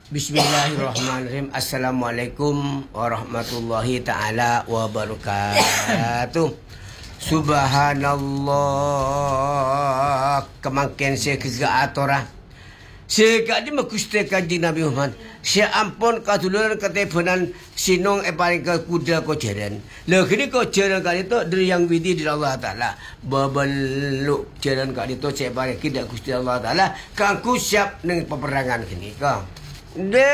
Bismillahirrahmanirrahim. Assalamualaikum warahmatullahi ta'ala wabarakatuh. Subhanallah. Kemangken saya kega atorah. Saya di makuste kanjeng Nabi Muhammad. Saya ampun katuluran ketebanan sinong paling ke kuda ko jaran. Lagi ko jaran kali itu dari yang widi dari Allah Ta'ala. Babaluk jaran kali itu saya paling tidak kusti Allah Ta'ala. Kangku siap neng peperangan gini kau.